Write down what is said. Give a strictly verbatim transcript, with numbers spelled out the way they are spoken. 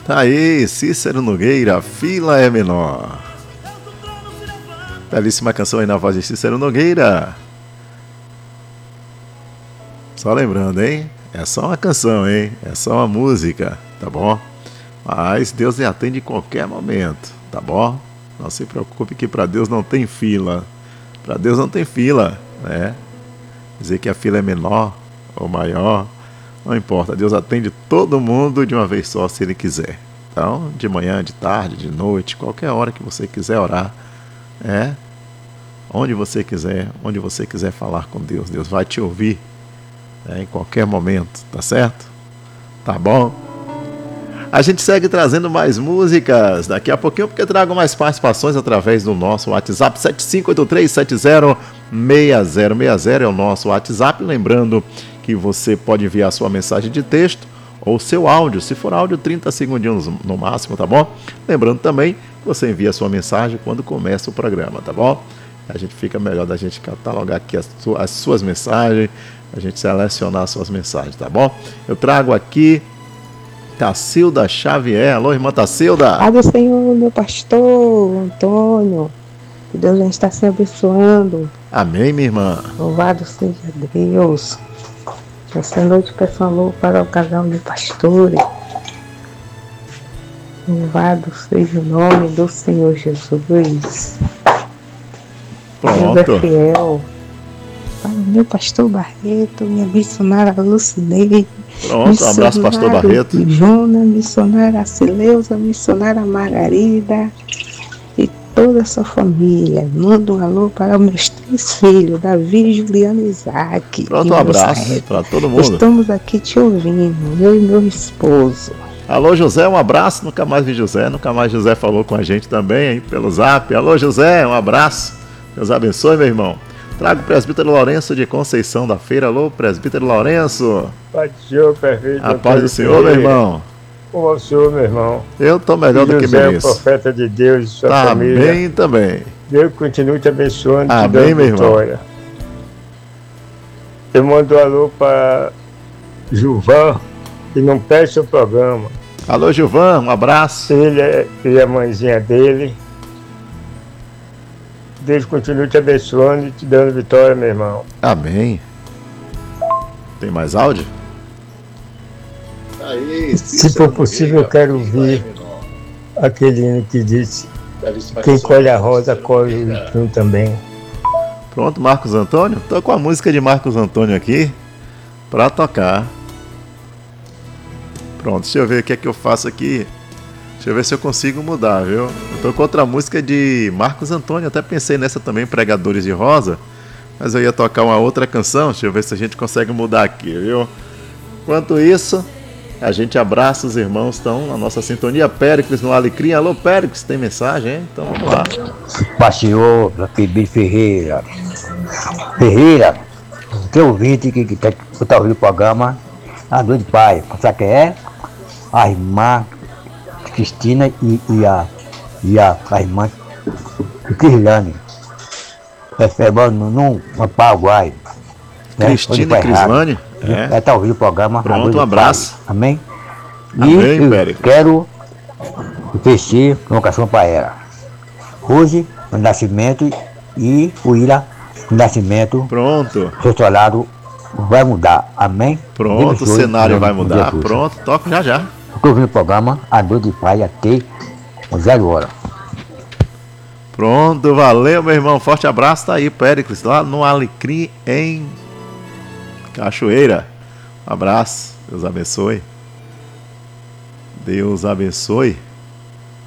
Tá aí, Cícero Nogueira, Fila é Menor. Belíssima canção aí na voz de Cícero Nogueira. Só lembrando, hein? É só uma canção, hein? É só uma música, tá bom? Mas Deus lhe atende em qualquer momento, tá bom? Não se preocupe que para Deus não tem fila. Para Deus não tem fila, né? Dizer que a fila é menor ou maior, não importa. Deus atende todo mundo de uma vez só, se Ele quiser. Então, de manhã, de tarde, de noite, qualquer hora que você quiser orar, é, onde você quiser, onde você quiser falar com Deus, Deus vai te ouvir, é, em qualquer momento, tá certo? Tá bom? A gente segue trazendo mais músicas daqui a pouquinho, porque eu trago mais participações através do nosso WhatsApp. Sete cinco oito três sete zero seis zero seis zero é o nosso WhatsApp. Lembrando que você pode enviar sua mensagem de texto ou seu áudio, se for áudio, trinta segundinhos no máximo, tá bom? Lembrando também que você envia sua mensagem quando começa o programa, tá bom? A gente fica melhor da gente catalogar aqui as, su- as suas mensagens, a gente selecionar as suas mensagens, tá bom? Eu trago aqui Tacilda Xavier. Alô, irmã Tacilda. Pai do Senhor, meu pastor Antônio, que Deus já está se abençoando. Amém, minha irmã. Louvado seja Deus. Essa noite peço um alô para o casal de pastores. Louvado seja o nome do Senhor Jesus. Deus é Pronto. fiel. Para o meu pastor Barreto, minha missionária Lucineide. Pronto, um abraço, pastor Barreto. Jona, missionária Cileuza, missionária Margarida e toda a sua família. Mando um alô para meus três filhos, Davi, Juliano e Isaac. Pronto, e um abraço para todo mundo. Estamos aqui te ouvindo, eu e meu esposo. Alô, José, um abraço. Nunca mais vi José, nunca mais José falou com a gente também, hein, pelo zap. Alô, José, um abraço. Deus abençoe, meu irmão. Trago o presbítero Lourenço de Conceição da Feira. Alô, presbítero Lourenço. Pai do Senhor, perfeito. A paz do Senhor, meu irmão. Como o Senhor, meu irmão. Eu tô melhor do que José, mereço. o profeta de Deus e sua Tá família. bem também. Deus continue te abençoando, te Amém, dando meu irmão. vitória. Eu mando um alô para Gilvan, que não perde o programa. Alô, Gilvan, um abraço. Ele é, e a mãezinha dele. Deus continue te abençoando e te dando vitória, meu irmão. Amém. Tem mais áudio? Aí, Se for possível, eu quero ouvir aquele hino que disse: quem colhe a rosa, colhe o espinho também. Pronto, Marcos Antônio. Tô com a música de Marcos Antônio aqui pra tocar. Pronto, deixa eu ver o que é que eu faço aqui. Deixa eu ver se eu consigo mudar, viu? Eu tô com outra música de Marcos Antônio. Até pensei nessa também, Pregadores de Rosa. Mas eu ia tocar uma outra canção. Deixa eu ver se a gente consegue mudar aqui, viu? Enquanto isso, a gente abraça os irmãos que estão na nossa sintonia. Péricles no Alecrim. Alô, Péricles, tem mensagem, hein? Então vamos lá. Pastor Pibir Ferreira. Ferreira, teu ouvinte que está tá ouvindo o programa, a dor de pai, sabe quem é? A irmã Cristina e, e, a, e a, a irmã Crislane. Recebendo no, no Paraguai. Né? Cristina e Crislane? É. Ela está ouvindo o programa. Pronto, um abraço. Pai. Amém? Amém, e eu Péricles. quero oferecer uma canção para ela. Hoje, o nascimento e o Ira, o nascimento. Pronto. Seu lado vai mudar. Amém? Pronto, o cenário vai mudar. Pronto, toca já já. Estou ouvindo o programa A Dor de Pai até zero hora. Pronto, valeu, meu irmão. Forte abraço, tá aí, Péricles, lá no Alecrim, em Cachoeira. Um abraço, Deus abençoe. Deus abençoe.